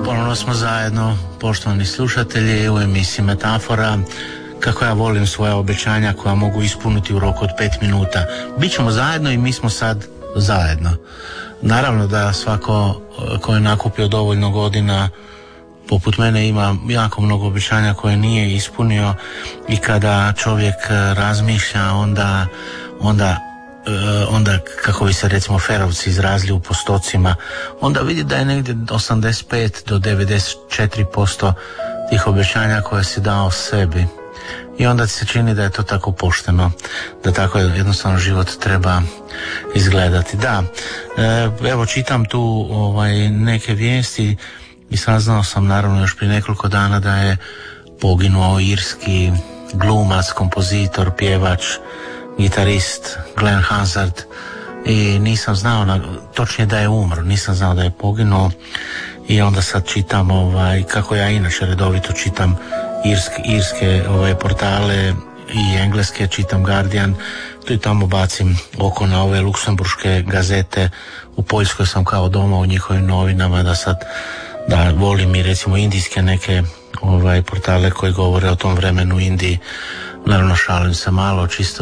Ponovno smo zajedno, poštovani slušatelji, u emisiji Metafora. Kako ja volim svoja obećanja koja mogu ispuniti u roku od 5 minuta. Bićemo zajedno i mi smo sad zajedno. Naravno da svako ko je nakupio dovoljno godina poput mene ima jako mnogo obećanja koje nije ispunio i kada čovjek razmišlja onda kako bi se recimo ferovci izrazili u postocima, onda vidi da je negdje 85 do 94% tih obećanja koje si dao sebi. I onda ti se čini da je to tako pošteno, da tako jednostavno život treba izgledati. Da, evo čitam tu neke vijesti i saznao sam naravno još prije nekoliko dana da je poginuo irski glumac, kompozitor, pjevač, gitarist Glenn Hansard i nisam znao točnije da je umro, nisam znao da je poginuo i onda sad čitam kako ja inače redovito čitam irske portale i engleske, čitam Guardian, tu i tamo bacim oko na ove luksemburške gazete. U Poljskoj sam kao doma u njihovim novinama, da volim i recimo indijske neke portale koji govore o tom vremenu u Indiji. Naravno šalim se malo čisto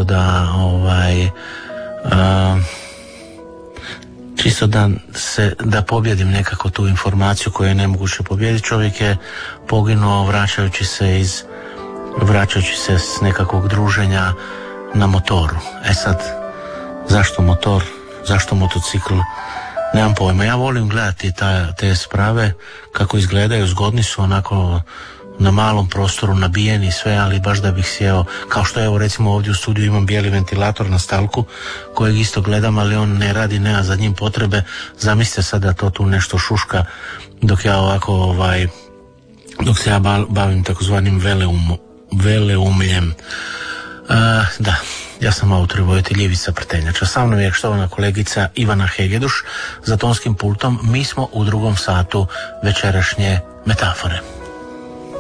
da pobjedim nekako tu informaciju koju je nemoguće pobijediti. Čovjek je poginuo vraćajući se s nekakvog druženja na motoru. Sad, zašto motor, zašto motocikl, nemam pojma. Ja volim gledati te sprave kako izgledaju, zgodni su onako na malom prostoru, nabijeni sve, ali baš da bih sjeo, kao što evo recimo ovdje u studiju imam bijeli ventilator na stalku kojeg isto gledam, ali on ne radi, nema za njim potrebe. Zamislite sad da to tu nešto šuška dok ja ovako dok se ja bavim takozvanim veleumljem. Da, ja sam autor i vojitelj Ivica Prtenjača. Sa mnom je štovana kolegica Ivana Hegeduš za tonskim pultom. Mi smo u drugom satu večerašnje Metafore.